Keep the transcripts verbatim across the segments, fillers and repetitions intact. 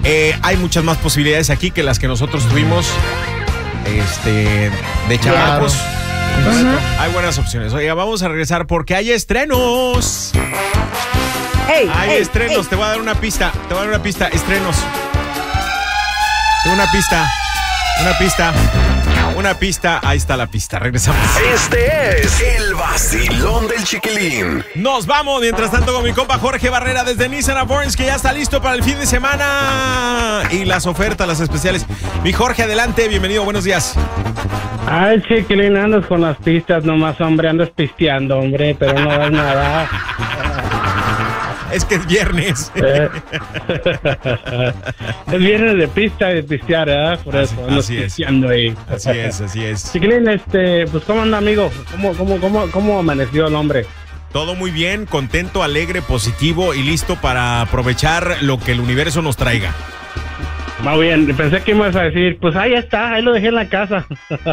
Eh, hay muchas más posibilidades aquí que las que nosotros tuvimos este, de chamacos. Claro. Uh-huh. Hay buenas opciones. Oiga, vamos a regresar porque hay estrenos. Hey, hay hey, estrenos. Hey. Te voy a dar una pista. Te voy a dar una pista. Estrenos. Tengo una pista. Una pista. Una pista. Ahí está la pista. Regresamos. Este es el vacilón del Chiquilín. Nos vamos. Mientras tanto con mi compa Jorge Barrera desde Nissan of Orange, que ya está listo para el fin de semana. Y las ofertas, las especiales. Mi Jorge, adelante. Bienvenido. Buenos días. Ay, Chiquilín, andas con las pistas nomás, hombre. Andas pisteando, hombre. Pero no es nada. Es que es viernes. Eh. Es viernes de pista y de pistear, ¿verdad? Por así, eso ando así pisteando es. ahí. Así es, así es. Chiquilín, este, pues, ¿cómo anda, amigo? ¿Cómo, cómo, cómo, cómo amaneció el hombre? Todo muy bien, contento, alegre, positivo y listo para aprovechar lo que el universo nos traiga. Muy bien, pensé que me ibas a decir, pues ahí está, ahí lo dejé en la casa.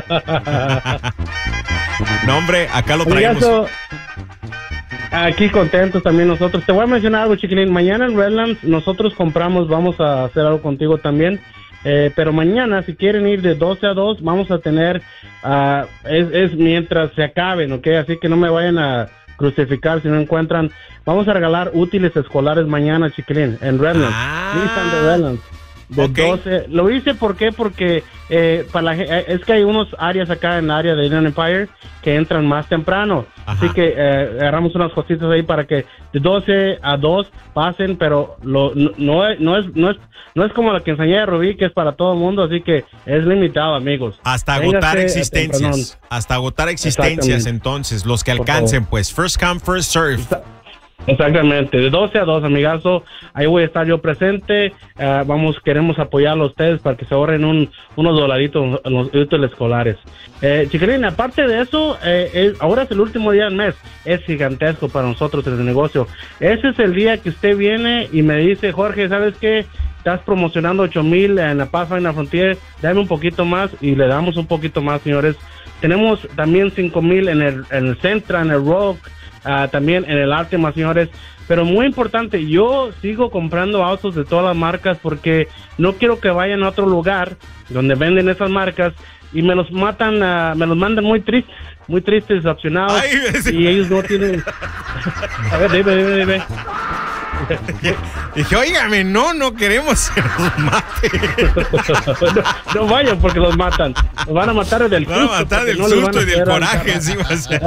No, hombre, acá lo traemos. Amigazo, aquí contentos también nosotros. Te voy a mencionar algo, Chiquilín. Mañana en Redlands nosotros compramos, vamos a hacer algo contigo también. Eh, pero mañana, si quieren ir de doce a dos, vamos a tener, uh, es, es mientras se acaben, ¿ok? Así que no me vayan a crucificar si no encuentran. Vamos a regalar útiles escolares mañana, Chiquilín, en Redlands. Ah. Nissan de Redlands. De okay. doce. Lo hice, ¿por qué? Porque eh, para la, es que hay unos áreas acá en el área de Inland Empire que entran más temprano. Ajá. Así que eh, agarramos unas cositas ahí para que de doce a dos pasen, pero lo, no, no, es, no, es, no, es, no es como la que enseñé a Rubí, que es para todo el mundo, así que es limitado, amigos. Hasta agotar Véngase existencias. Hasta agotar existencias, entonces, los que alcancen, pues, first come, first serve. Exactamente, de doce a dos, amigazo, ahí voy a estar yo presente, uh, vamos, queremos apoyarlo a ustedes para que se ahorren un, unos dolaritos en los útiles escolares. Eh, Chiquilín, aparte de eso, eh, es, ahora es el último día del mes, es gigantesco para nosotros en el negocio. Ese es el día que usted viene y me dice, Jorge, ¿sabes qué? Estás promocionando ocho mil en la Pathfinder Frontier, dame un poquito más y le damos un poquito más, señores. Tenemos también cinco mil en el, en el Centra, en el Rock, Uh, también en el Artemas, señores, pero muy importante, yo sigo comprando autos de todas las marcas porque no quiero que vayan a otro lugar donde venden esas marcas y me los matan, uh, me los mandan muy tristes, muy tristes, decepcionados. Ay, sí. Y ellos no tienen... A ver, dime, dime, dime. Dije, óigame, no, no queremos que nos mate. no, no vayan porque los matan. Los van a matar del susto. Van a matar del no susto y del coraje encima.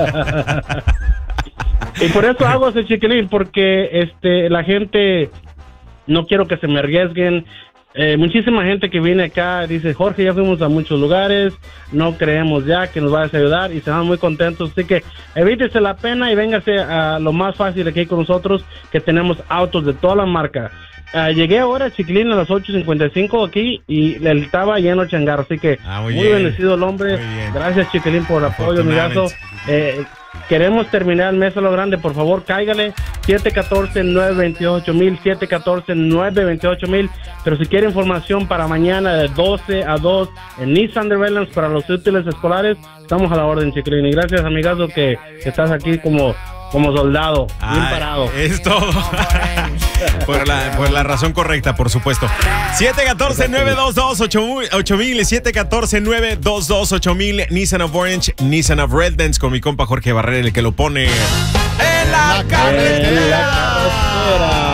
Y por eso hago ese Chiquilín, porque este la gente, no quiero que se me arriesguen. Eh, muchísima gente que viene acá dice, Jorge, ya fuimos a muchos lugares, no creemos ya que nos vayas a ayudar y se van muy contentos. Así que evítese la pena y véngase a lo más fácil aquí con nosotros, que tenemos autos de toda la marca. Uh, llegué ahora, Chiquilín, a las ocho cincuenta y cinco aquí y le estaba lleno el changarro, así que ah, muy, muy bien. bendecido el hombre. Gracias, Chiquilín, por el apoyo, amigazo. Eh, queremos terminar el mes a lo grande, por favor, cáigale siete uno cuatro, nueve dos ocho mil, siete uno cuatro, nueve dos ocho mil, pero si quiere información para mañana de doce a dos en Nissan de Redlands para los útiles escolares, estamos a la orden, Chiquilín, y gracias, amigazo, que, que estás aquí como como soldado, bien Ay, parado. Es todo. por, la, por la razón correcta, por supuesto. siete uno cuatro, nueve dos dos, ocho mil, siete uno cuatro, nueve dos dos, ocho mil, Nissan of Orange, Nissan of Redlands, con mi compa Jorge Barrera, el que lo pone en la carretera.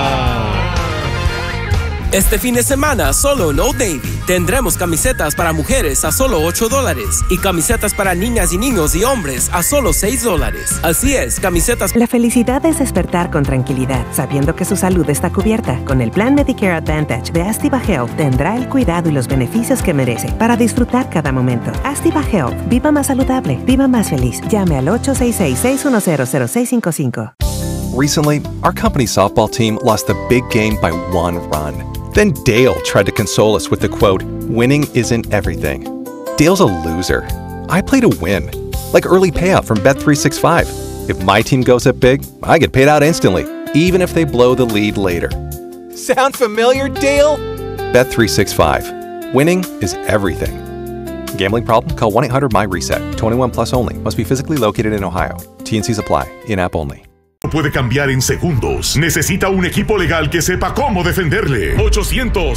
Este fin de semana, solo en Old Navy, tendremos camisetas para mujeres a solo ocho dólares y camisetas para niñas y niños y hombres a solo seis dólares. Así es, camisetas... La felicidad es despertar con tranquilidad, sabiendo que su salud está cubierta. Con el plan Medicare Advantage de Astiva Health, tendrá el cuidado y los beneficios que merece para disfrutar cada momento. Astiva Health, viva más saludable, viva más feliz. Llame al ocho seis seis, seis uno cero, cero seis cinco cinco. Recently, our company's softball team lost a big game by one run. Then Dale tried to console us with the quote, "Winning isn't everything." Dale's a loser. I play to win. Like early payout from Bet three sixty-five. If my team goes up big, I get paid out instantly, even if they blow the lead later. Sound familiar, Dale? Bet three sixty-five. Winning is everything. Gambling problem? Call one eight hundred M Y reset. twenty-one plus only. Must be physically located in Ohio. T and C's apply. In-app only. Puede cambiar en segundos. Necesita un equipo legal que sepa cómo defenderle. ochocientos